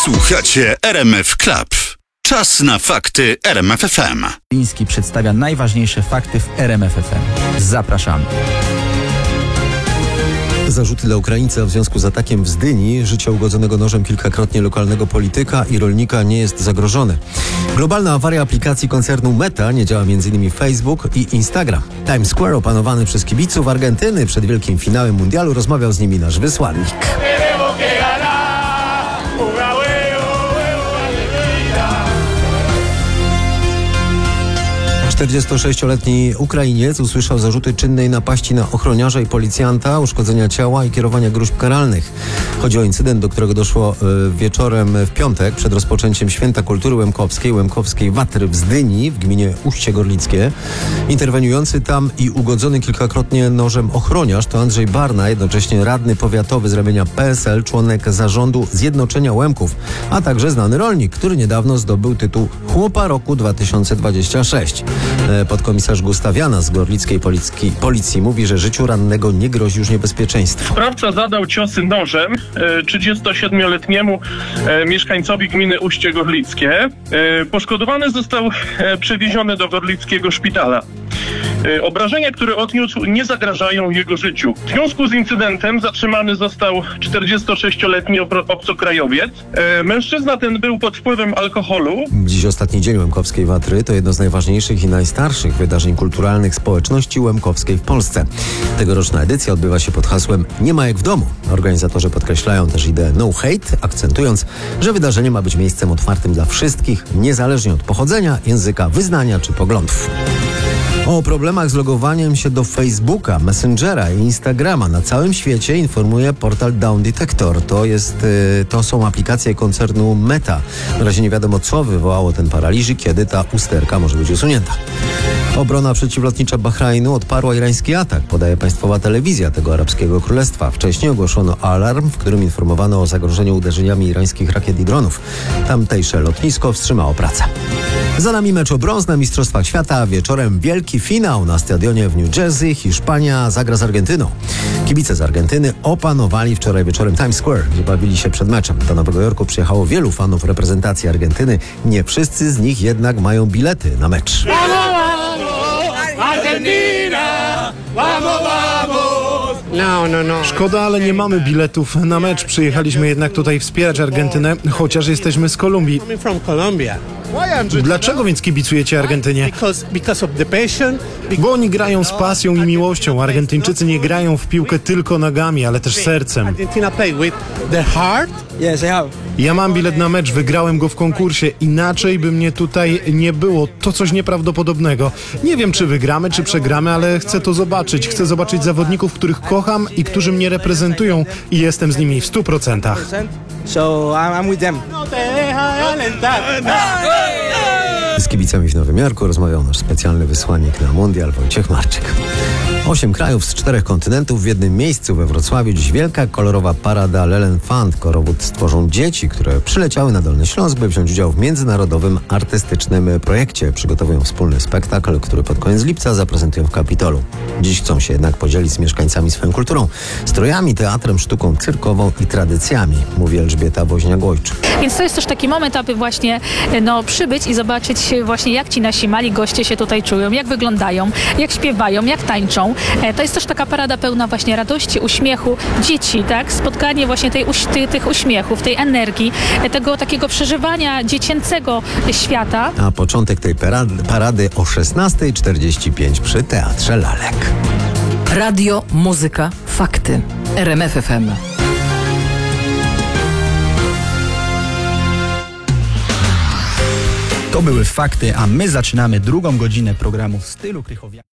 Słuchacie RMF Club. Czas na fakty RMF FM. Liński przedstawia najważniejsze fakty w RMF FM. Zapraszamy. Zarzuty dla Ukraińca w związku z atakiem w Zdyni, życia ugodzonego nożem kilkakrotnie lokalnego polityka i rolnika nie jest zagrożone. Globalna awaria aplikacji koncernu Meta, nie działa m.in. Facebook i Instagram. Times Square opanowany przez kibiców Argentyny przed wielkim finałem mundialu rozmawiał z nimi nasz wysłannik. 46-letni Ukrainiec usłyszał zarzuty czynnej napaści na ochroniarza i policjanta, uszkodzenia ciała i kierowania gróźb karalnych. Chodzi o incydent, do którego doszło wieczorem w piątek przed rozpoczęciem Święta Kultury Łemkowskiej Watry w Zdyni w gminie Uście Gorlickie. Interweniujący tam i ugodzony kilkakrotnie nożem ochroniarz to Andrzej Barna, jednocześnie radny powiatowy z ramienia PSL, członek zarządu Zjednoczenia Łemków, a także znany rolnik, który niedawno zdobył tytuł Chłopa Roku 2026. Podkomisarz Gustawiana z gorlickiej policji mówi, że życiu rannego nie grozi już niebezpieczeństwo. Sprawca zadał ciosy nożem 37-letniemu mieszkańcowi gminy Uście Gorlickie. Poszkodowany został przewieziony do gorlickiego szpitala. Obrażenia, które odniósł, nie zagrażają jego życiu. W związku z incydentem zatrzymany został 46-letni obcokrajowiec. Mężczyzna ten był pod wpływem alkoholu. Dziś ostatni dzień Łemkowskiej Watry to jedno z najważniejszych i najstarszych wydarzeń kulturalnych społeczności łemkowskiej w Polsce. Tegoroczna edycja odbywa się pod hasłem Nie ma jak w domu. Organizatorzy podkreślają też ideę no hate, akcentując, że wydarzenie ma być miejscem otwartym dla wszystkich, niezależnie od pochodzenia, języka, wyznania czy poglądów. O problemach z logowaniem się do Facebooka, Messengera i Instagrama na całym świecie informuje portal Down Detector. To są aplikacje koncernu Meta. Na razie nie wiadomo, co wywołało ten paraliż i kiedy ta usterka może być usunięta. Obrona przeciwlotnicza Bahrajnu odparła irański atak, podaje państwowa telewizja tego arabskiego królestwa. Wcześniej ogłoszono alarm, w którym informowano o zagrożeniu uderzeniami irańskich rakiet i dronów. Tamtejsze lotnisko wstrzymało pracę. Za nami mecz o brąz na Mistrzostwach Świata. Wieczorem wielki finał na stadionie w New Jersey. Hiszpania zagra z Argentyną. Kibice z Argentyny opanowali wczoraj wieczorem Times Square, gdzie bawili się przed meczem. Do Nowego Jorku przyjechało wielu fanów reprezentacji Argentyny. Nie wszyscy z nich jednak mają bilety na mecz. Argentina! Vamos, vamos! No. Szkoda, ale nie mamy biletów na mecz. Przyjechaliśmy jednak tutaj wspierać Argentynę, chociaż jesteśmy z Kolumbii. Dlaczego więc kibicujecie Argentynie? Bo oni grają z pasją i miłością. Argentyńczycy nie grają w piłkę tylko nogami, ale też sercem. Ja mam bilet na mecz, wygrałem go w konkursie. Inaczej by mnie tutaj nie było. To coś nieprawdopodobnego. Nie wiem, czy wygramy, czy przegramy, ale chcę to zobaczyć. Chcę zobaczyć zawodników, których kocham i którzy mnie reprezentują i jestem z nimi w 100%. So I'm with them. Z kibicami w Nowym Jorku rozmawiał nasz specjalny wysłannik na mundial Wojciech Marczyk. 8 krajów z 4 kontynentów w jednym miejscu we Wrocławiu. Dziś wielka, kolorowa parada Lelenfant. Korowód stworzą dzieci, które przyleciały na Dolny Śląsk, by wziąć udział w międzynarodowym artystycznym projekcie. Przygotowują wspólny spektakl, który pod koniec lipca zaprezentują w Kapitolu. Dziś chcą się jednak podzielić z mieszkańcami swoją kulturą, strojami, teatrem, sztuką cyrkową i tradycjami, mówi Elżbieta Woźniak-Łojczyk. Więc to jest też taki moment, aby właśnie przybyć i zobaczyć właśnie, jak ci nasi mali goście się tutaj czują, jak wyglądają, jak śpiewają, jak tańczą. To jest też taka parada pełna właśnie radości, uśmiechu dzieci, tak? Spotkanie właśnie tych uśmiechów, tej energii, tego takiego przeżywania dziecięcego świata. A początek tej parady o 16:45 przy Teatrze Lalek. Radio, muzyka, fakty. RMF FM. To były fakty, a my zaczynamy drugą godzinę programu w stylu Krychowiaka.